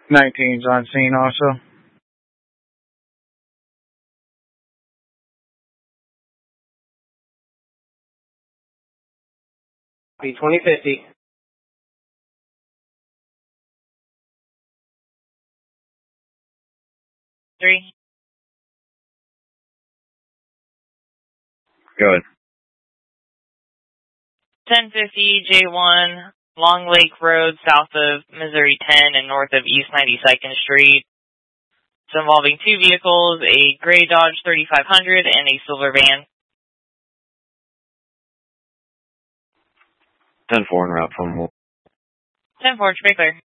19's on scene also. B2050. Three. Go ahead. 1050 J1, Long Lake Road, south of Missouri 10 and north of East 92nd Street. It's involving two vehicles, a gray Dodge 3500 and a silver van. 10-4 en route from 10-4, to be clear.